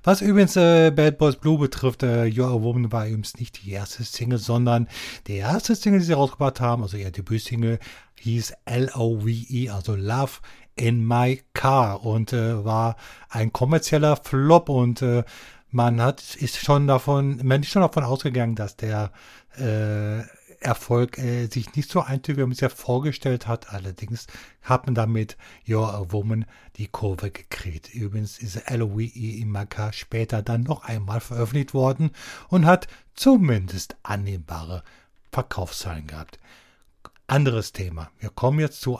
Was übrigens Bad Boys Blue betrifft, You're a Woman war übrigens nicht die erste Single, sondern die erste Single, die sie rausgebracht haben, also ihr Debütsingle, hieß Love, also Love in My Car und war ein kommerzieller Flop und man ist schon davon ausgegangen, dass der Erfolg sich nicht so eintütet, wie man sich ja vorgestellt hat. Allerdings hat man damit You're a Woman die Kurve gekriegt. Übrigens ist LOVE in My Car später dann noch einmal veröffentlicht worden und hat zumindest annehmbare Verkaufszahlen gehabt. Anderes Thema. Wir kommen jetzt zu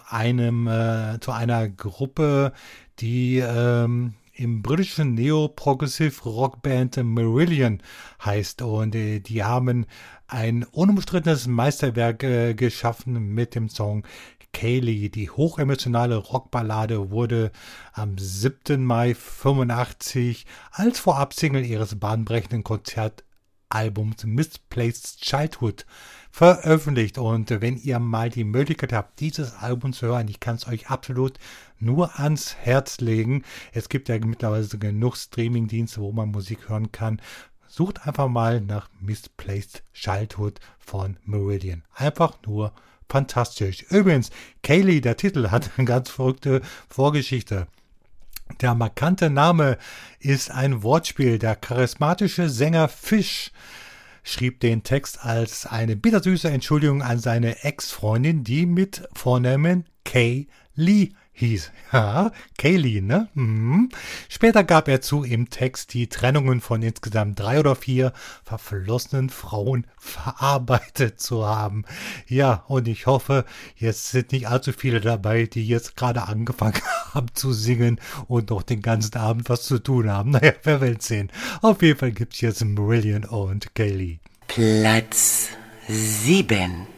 einer Gruppe, die im britischen Neo-Progressive Rockband Marillion heißt und die haben ein unumstrittenes Meisterwerk geschaffen mit dem Song Kaylee. Die hochemotionale Rockballade wurde am 7. Mai 85 als Vorabsingle ihres bahnbrechenden Konzertalbums Misplaced Childhood veröffentlicht. Und wenn ihr mal die Möglichkeit habt, dieses Album zu hören, ich kann es euch absolut nur ans Herz legen. Es gibt ja mittlerweile genug Streamingdienste, wo man Musik hören kann. Sucht einfach mal nach Misplaced Childhood von Marillion. Einfach nur fantastisch. Übrigens, Kaylee, der Titel, hat eine ganz verrückte Vorgeschichte. Der markante Name ist ein Wortspiel. Der charismatische Sänger Fish schrieb den Text als eine bittersüße Entschuldigung an seine Ex-Freundin, die mit Vornamen Kaylee hieß. Ja, Kaylee, ne? Später gab er zu, im Text die Trennungen von insgesamt 3 oder 4 verflossenen Frauen verarbeitet zu haben. Ja, und ich hoffe, jetzt sind nicht allzu viele dabei, die jetzt gerade angefangen haben zu singen und noch den ganzen Abend was zu tun haben. Naja, wer will sehen. Auf jeden Fall gibt's jetzt Marillion und Kaylee. Platz 7.